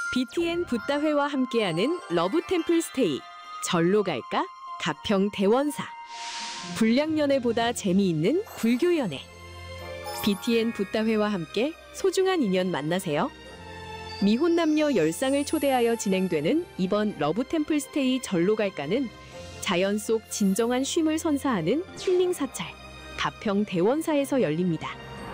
BTN 붓다회와 함께하는 러브 템플 스테이. 절로 갈까? 가평 대원사. 불량연애보다 재미있는 불교연애. BTN 붓다회와 함께 소중한 인연 만나세요. 미혼 남녀 10쌍을 초대하여 진행되는 이번 러브 템플 스테이 절로 갈까는 자연 속 진정한 쉼을 선사하는 힐링 사찰 가평 대원사에서 열립니다.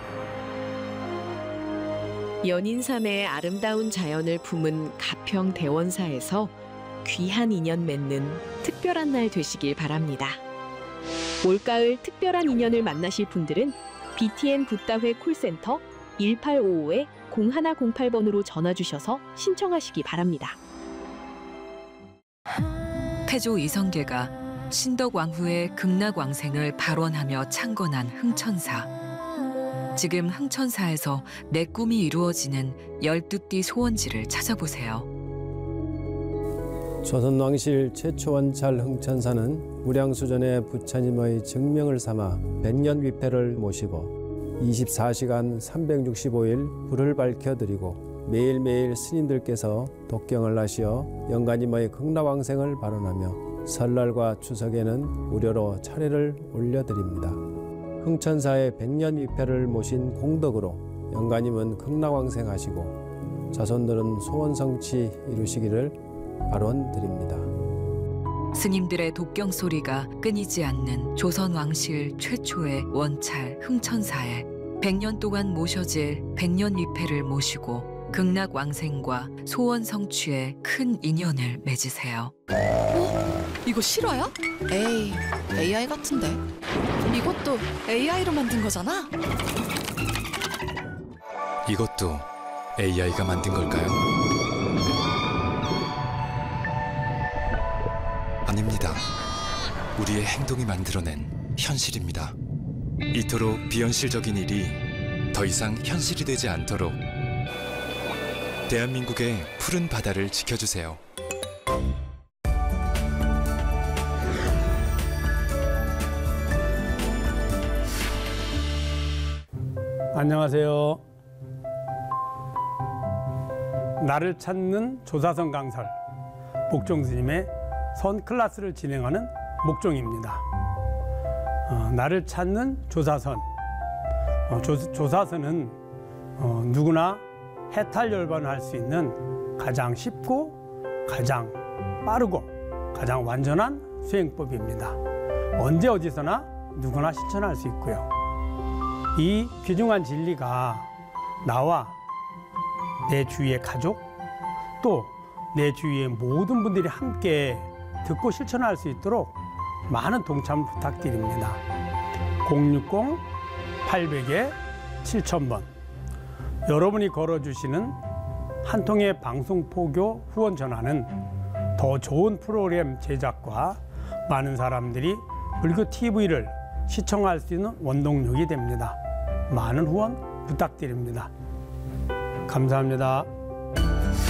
연인 삶의 아름다운 자연을 품은 가평 대원사에서 귀한 인연 맺는 특별한 날 되시길 바랍니다. 올가을 특별한 인연을 만나실 분들은 BTN 붓다회 콜센터 1855-0108번으로 전화 주셔서 신청하시기 바랍니다. 태조 이성계가 신덕왕후의 극락왕생을 발원하며 창건한 흥천사. 지금 흥천사에서 내 꿈이 이루어지는 12띠 소원지를 찾아보세요. 조선왕실 최초 원찰 흥천사는 무량수전의 부처님의 증명을 삼아 백년위패를 모시고 24시간 365일 불을 밝혀드리고 매일매일 스님들께서 독경을 하시어 영가님의 극락왕생을 발언하며 설날과 추석에는 무료로 차례를 올려드립니다. 흥천사의 백년위패를 모신 공덕으로 영가님은 극락왕생하시고 자손들은 소원성취 이루시기를 발언드립니다. 스님들의 독경 소리가 끊이지 않는 조선왕실 최초의 원찰 흥천사에 100년 동안 모셔질 백년위패를 모시고 극락왕생과 소원 성취에 큰 인연을 맺으세요. 이거 실화야? 에이, AI 같은데. 이것도 AI로 만든 거잖아? 이것도 AI가 만든 걸까요? 아닙니다. 우리의 행동이 만들어낸 현실입니다. 이토록 비현실적인 일이 더 이상 현실이 되지 않도록 대한민국의 푸른 바다를 지켜주세요. 안녕하세요. 나를 찾는 조사선 강설 목종 스님의 선 클래스를 진행하는 목종입니다. 나를 찾는 조사선. 조사선은 누구나 해탈 열반을 할 수 있는 가장 쉽고 가장 빠르고 가장 완전한 수행법입니다. 언제 어디서나 누구나 실천할 수 있고요. 이 귀중한 진리가 나와 내 주위의 가족 또 내 주위의 모든 분들이 함께 듣고 실천할 수 있도록 많은 동참 부탁드립니다. 060-800-7000번 여러분이 걸어주시는 한 통의 방송포교 후원 전화는 더 좋은 프로그램 제작과 많은 사람들이 불교 TV를 시청할 수 있는 원동력이 됩니다. 많은 후원 부탁드립니다. 감사합니다.